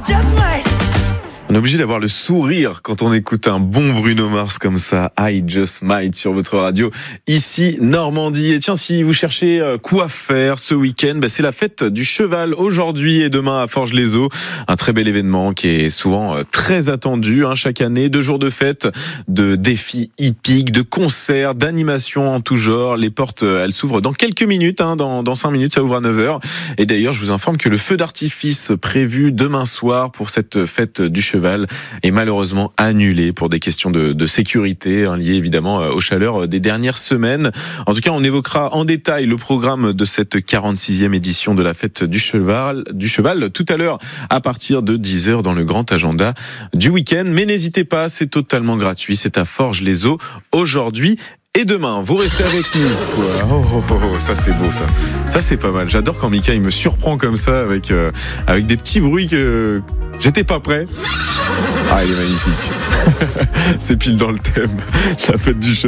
On est obligé d'avoir le sourire quand on écoute un bon Bruno Mars comme ça, I Just Might sur votre radio, ici Normandie. Et tiens, si vous cherchez quoi faire ce week-end, c'est la fête du cheval aujourd'hui et demain à Forges-les-Eaux. Un très bel événement qui est souvent très attendu chaque année. 2 jours de fête, de défis hippiques, de concerts, d'animations en tout genre. Les portes, elles s'ouvrent dans quelques minutes, dans 5 minutes, ça ouvre à 9h. Et d'ailleurs, je vous informe que le feu d'artifice prévu demain soir pour cette fête du cheval est malheureusement annulé pour des questions de sécurité liées évidemment aux chaleurs des dernières semaines. En tout cas, on évoquera en détail le programme de cette 46e édition de la fête du cheval tout à l'heure à partir de 10h dans le grand agenda du week-end. Mais n'hésitez pas, c'est totalement gratuit. C'est à Forges-les-Eaux aujourd'hui et demain. Vous restez avec nous. Ça c'est beau ça. Ça c'est pas mal. J'adore quand Mika il me surprend comme ça avec des petits bruits que j'étais pas prêt. Ah, il est magnifique. C'est pile dans le thème. La fête du cheval.